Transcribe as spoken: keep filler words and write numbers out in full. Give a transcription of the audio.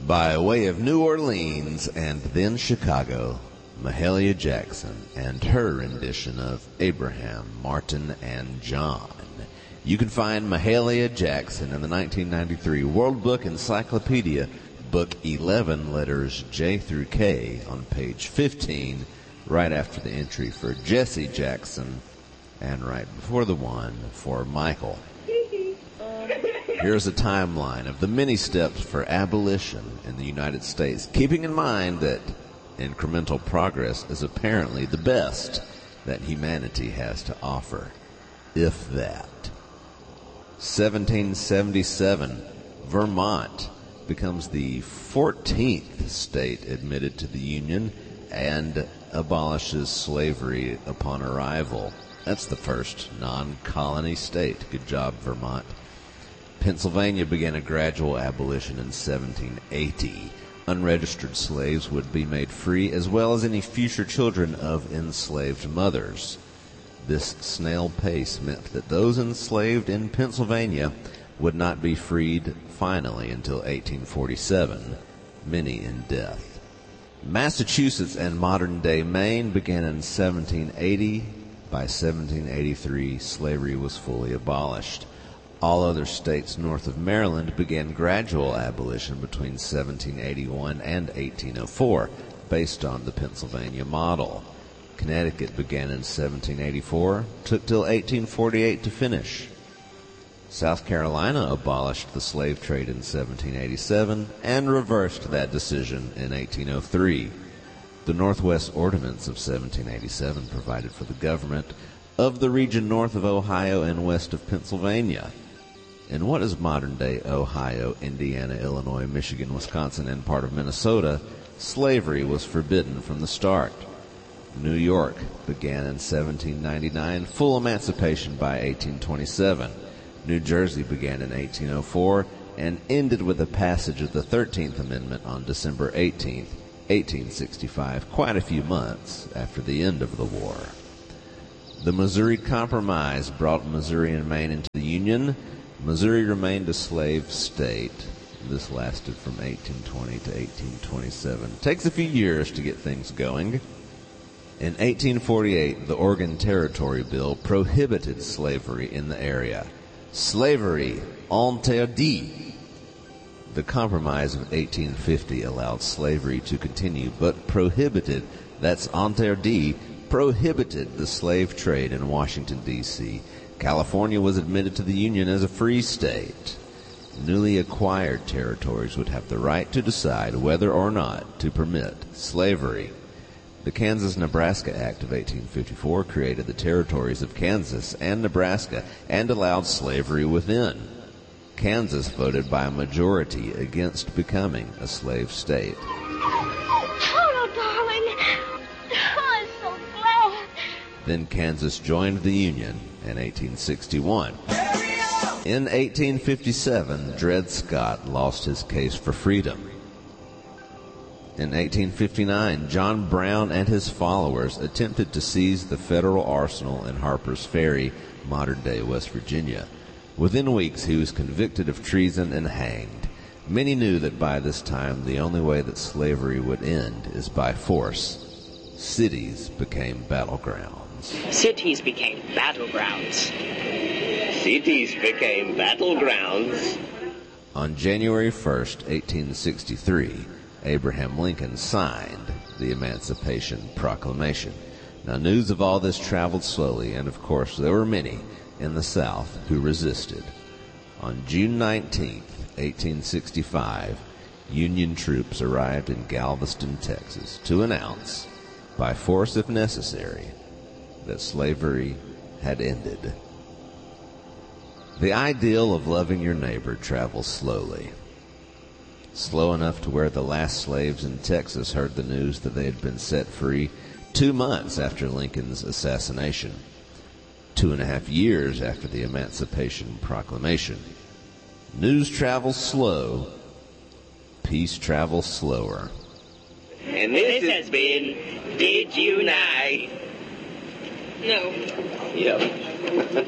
By way of New Orleans and then Chicago, Mahalia Jackson and her rendition of Abraham, Martin, and John. You can find Mahalia Jackson in the nineteen ninety-three World Book Encyclopedia, Book eleven, letters J through K, on page fifteen, right after the entry for Jesse Jackson, and right before the one for Michael. Here's a timeline of the many steps for abolition in the United States, keeping in mind that incremental progress is apparently the best that humanity has to offer, if that. seventeen seventy-seven, Vermont becomes the fourteenth state admitted to the Union and abolishes slavery upon arrival. That's the first non-colony state. Good job, Vermont. Pennsylvania began a gradual abolition in seventeen eighty. Unregistered slaves would be made free, as well as any future children of enslaved mothers. This snail pace meant that those enslaved in Pennsylvania would not be freed finally until eighteen forty-seven, many in death. Massachusetts and modern-day Maine began in seventeen eighty. By seventeen eighty-three, slavery was fully abolished. All other states north of Maryland began gradual abolition between seventeen eighty-one and eighteen oh four, based on the Pennsylvania model. Connecticut began in seventeen eighty-four, took till eighteen forty-eight to finish. South Carolina abolished the slave trade in seventeen eighty-seven and reversed that decision in eighteen oh three. The Northwest Ordinance of seventeen eighty-seven provided for the government of the region north of Ohio and west of Pennsylvania. In what is modern-day Ohio, Indiana, Illinois, Michigan, Wisconsin, and part of Minnesota, slavery was forbidden from the start. New York began in seventeen ninety-nine, full emancipation by eighteen twenty-seven. New Jersey began in eighteen oh four and ended with the passage of the thirteenth Amendment on December eighteenth, eighteen sixty-five, quite a few months after the end of the war. The Missouri Compromise brought Missouri and Maine into the Union. Missouri remained a slave state. This lasted from eighteen twenty to eighteen twenty-seven. Takes a few years to get things going. In eighteen forty-eight, the Oregon Territory Bill prohibited slavery in the area. Slavery, interdit. The Compromise of eighteen fifty allowed slavery to continue, but prohibited, that's interdit, prohibited the slave trade in Washington, D C California was admitted to the Union as a free state. Newly acquired territories would have the right to decide whether or not to permit slavery. The Kansas-Nebraska Act of eighteen fifty-four created the territories of Kansas and Nebraska and allowed slavery within. Kansas voted by a majority against becoming a slave state. Oh, darling. Oh, I'm so glad. Then Kansas joined the Union in eighteen sixty-one. In eighteen fifty-seven, Dred Scott lost his case for freedom. In eighteen fifty-nine, John Brown and his followers attempted to seize the federal arsenal in Harper's Ferry, modern-day West Virginia. Within weeks, he was convicted of treason and hanged. Many knew that by this time, the only way that slavery would end is by force. Cities became battlegrounds. Cities became battlegrounds. Cities became battlegrounds. On January first, eighteen sixty-three, Abraham Lincoln signed the Emancipation Proclamation. Now, news of all this traveled slowly, and of course, there were many in the South who resisted. On June nineteenth, eighteen sixty-five, Union troops arrived in Galveston, Texas, to announce, by force if necessary, that slavery had ended. The ideal of loving your neighbor travels slowly. Slow enough to where the last slaves in Texas heard the news that they had been set free two months after Lincoln's assassination, two and a half years after the Emancipation Proclamation. News travels slow, peace travels slower. And this has been Did You Know? No. Yep.